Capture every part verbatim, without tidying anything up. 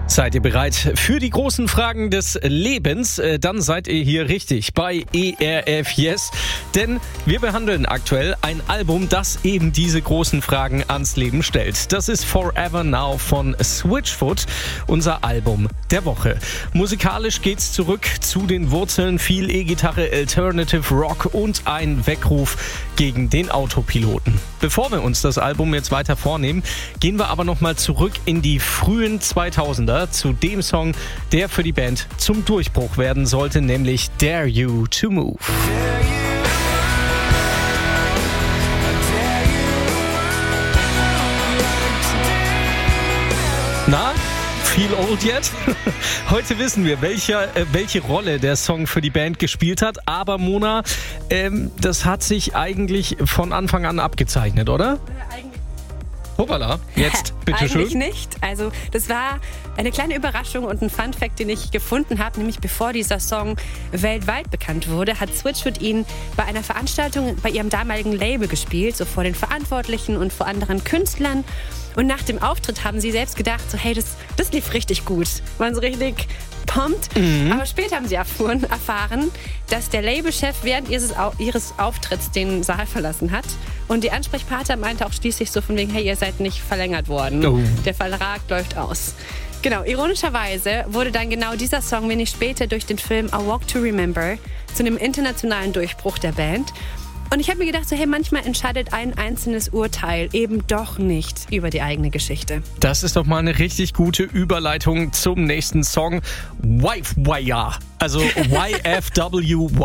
Seid ihr bereit für die großen Fragen des Lebens? Dann seid ihr hier richtig bei E R F Yes. Denn wir behandeln aktuell ein Album, das eben diese großen Fragen ans Leben stellt. Das ist Forever Now von Switchfoot, unser Album der Woche. Musikalisch geht's zurück zu den Wurzeln, viel E-Gitarre, Alternative Rock und ein Weckruf gegen den Autopiloten. Bevor wir uns das Album jetzt weiter vornehmen, gehen wir aber nochmal zurück in die frühen zweitausender zu dem Song, der für die Band zum Durchbruch werden sollte, nämlich Dare You to Move. Na? Feel old yet? Heute wissen wir, welche, äh, welche Rolle der Song für die Band gespielt hat. Aber Mona, ähm, das hat sich eigentlich von Anfang an abgezeichnet, oder? Eigentlich Hoppala, jetzt bitteschön. Eigentlich nicht. Also das war eine kleine Überraschung und ein Fun-Fact, den ich gefunden habe. Nämlich bevor dieser Song weltweit bekannt wurde, hat Switchfoot ihn bei einer Veranstaltung bei ihrem damaligen Label gespielt, so vor den Verantwortlichen und vor anderen Künstlern. Und nach dem Auftritt haben sie selbst gedacht, so hey, das, das lief richtig gut. Waren so richtig pumped. Mhm. Aber später haben sie erfuhren, erfahren, dass der Labelchef während ihres, ihres Auftritts den Saal verlassen hat. Und die Ansprechpartner meinte auch schließlich so von wegen, hey, ihr seid nicht verlängert worden. Oh. Der Vertrag läuft aus. Genau, ironischerweise wurde dann genau dieser Song wenig später durch den Film A Walk to Remember zu einem internationalen Durchbruch der Band. Und ich habe mir gedacht, so hey, manchmal entscheidet ein einzelnes Urteil eben doch nicht über die eigene Geschichte. Das ist doch mal eine richtig gute Überleitung zum nächsten Song. Wifewire. Also Y F W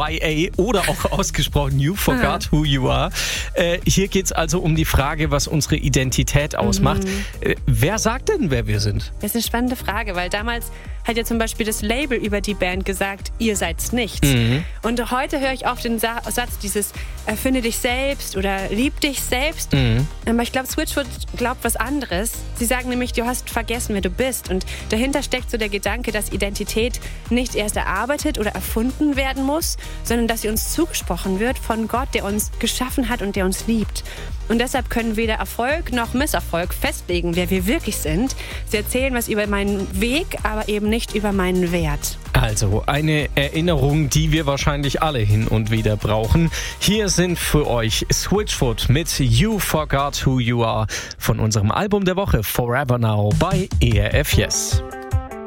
Y A oder auch ausgesprochen You Forgot Who You Are. Äh, hier geht's also um die Frage, was unsere Identität ausmacht. Mhm. Äh, wer sagt denn, wer wir sind? Das ist eine spannende Frage, weil damals hat ja zum Beispiel das Label über die Band gesagt, ihr seid's nicht. Mhm. Und heute höre ich oft den Sa- Satz dieses erfinde dich selbst oder lieb dich selbst. Mhm. Aber ich glaube, Switchfoot glaubt was anderes. Sie sagen nämlich, du hast vergessen, wer du bist. Und dahinter steckt so der Gedanke, dass Identität nicht erst erarbeitet oder erfunden werden muss, sondern dass sie uns zugesprochen wird von Gott, der uns geschaffen hat und der uns liebt. Und deshalb können weder Erfolg noch Misserfolg festlegen, wer wir wirklich sind. Sie erzählen was über meinen Weg, aber eben nicht über meinen Wert. Also eine Erinnerung, die wir wahrscheinlich alle hin und wieder brauchen. Hier sind für euch Switchfoot mit You Forgot Who You Are von unserem Album der Woche Forever Now bei E R F Yes.